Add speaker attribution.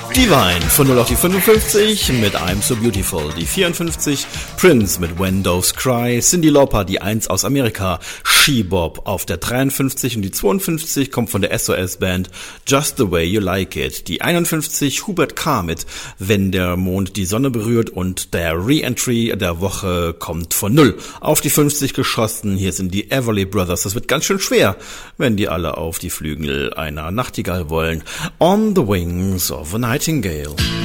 Speaker 1: Divine von 0 auf die 55 mit I'm So Beautiful, die 54 Prince mit When Doves Cry, Cyndi Lauper, die 1 aus Amerika, She-Bop auf der 53 und die 52 kommt von der SOS-Band Just The Way You Like It, die 51 Hubert K. mit Wenn der Mond die Sonne berührt und der Re-Entry der Woche kommt von 0 auf die 50 geschossen. Hier sind die Everly Brothers, das wird ganz schön schwer, wenn die alle auf die Flügel einer Nachtigall wollen. On the Wings of a Nightingale.